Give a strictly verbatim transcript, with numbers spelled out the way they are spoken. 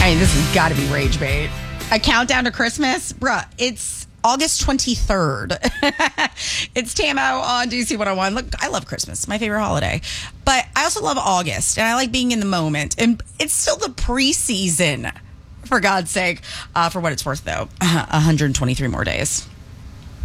I mean, this has got to be rage bait. A countdown to Christmas? Bruh, it's August twenty-third. It's Tamo on D C one oh one. Look, I love Christmas. My favorite holiday. But I also love August, and I like being in the moment. And it's still the preseason, for God's sake. Uh, for what it's worth, though, one hundred twenty-three more days.